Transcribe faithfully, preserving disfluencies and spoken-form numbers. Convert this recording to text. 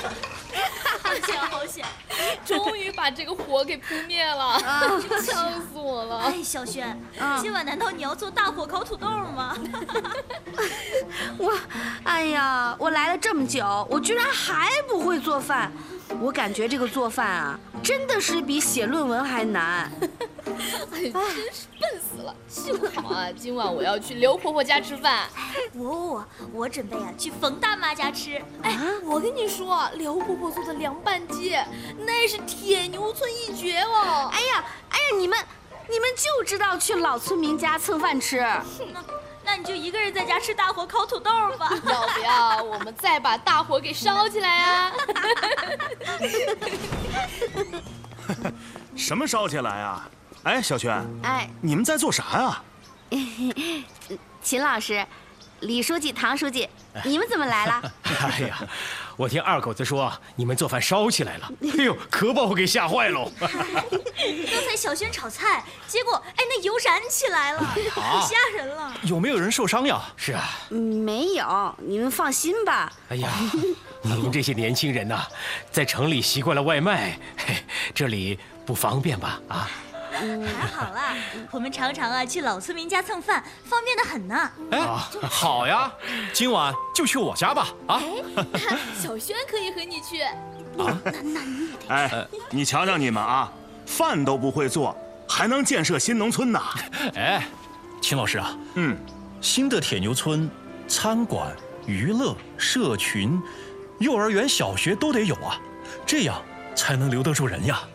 好险好险， 终于把这个火给扑灭了，啊、呛死我了！ 哎，小轩，嗯、今晚难道你要做大火烤土豆吗？ 我，哎呀，我来了这么久，我居然还不会做饭。我感觉这个做饭啊，真的是比写论文还难。 哎，真是笨死了！幸好啊，今晚我要去刘婆婆家吃饭。 哦，我准备啊去冯大妈家吃。 哎，我跟你说，刘婆婆做的凉拌鸡，那是铁牛村一绝哦。 哎呀，哎呀，你们，你们就知道去老村民家蹭饭吃。 那那你就一个人在家吃大火烤土豆吧。 要不要我们再把大火给烧起来啊？ 什么烧起来啊？哎，小轩， 哎， 你们在做啥呀？ 秦老师、李书记、唐书记，你们怎么来了？ 哎呀，我听二狗子说你们做饭烧起来了，哎呦，可把我给吓坏喽！ 刚才小轩炒菜，结果哎那油燃起来了，可吓人了。 有没有人受伤呀？ 是啊， 没有，你们放心吧。 哎呀，你们这些年轻人呐、啊，在城里习惯了外卖，嘿，这里不方便吧？啊？ 还好啦，我们常常啊去老村民家蹭饭，方便的很呢。 哎，好呀，今晚就去我家吧。啊， 哎、小轩可以和你去。 啊，那那你也得。哎，你瞧瞧你们啊，饭都不会做，还能建设新农村呢。 哎，秦老师啊， 嗯， 新的铁牛村，餐馆、娱乐、社群、幼儿园、小学都得有啊，这样才能留得住人呀。